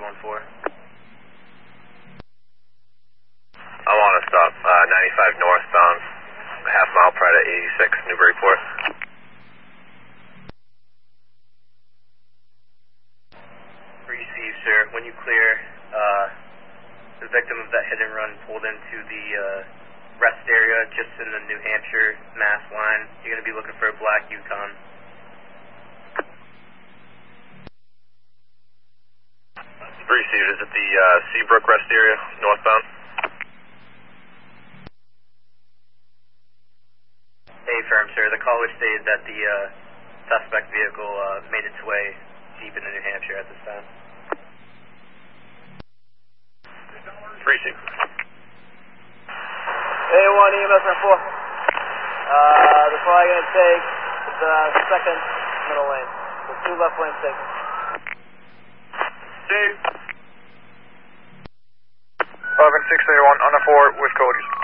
314. I want to stop 95 northbound, half mile prior to 86 Newburyport. Received, sir. When you clear, the victim of that hit and run pulled into the rest area just in the New Hampshire Mass line. You're going to be looking for a black Yukon. Received. Is it the Seabrook rest area, northbound? Affirm, sir. The caller stated that the suspect vehicle made its way deep into New Hampshire at this time. Received. A1 EMS on 4. The flight going to take the second middle lane. So 2 left lanes taken. Steve. 5 and 681 on the 4 with Cody's.